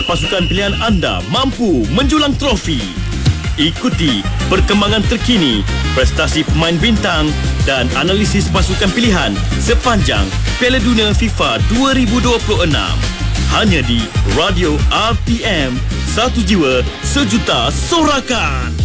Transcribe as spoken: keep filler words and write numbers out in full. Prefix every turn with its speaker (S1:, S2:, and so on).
S1: pasukan pilihan anda mampu menjulang trofi. Ikuti perkembangan terkini, prestasi pemain bintang dan analisis pasukan pilihan sepanjang Piala Dunia FIFA dua ribu dua puluh enam. Hanya di Radio R T M, satu jiwa sejuta sorakan.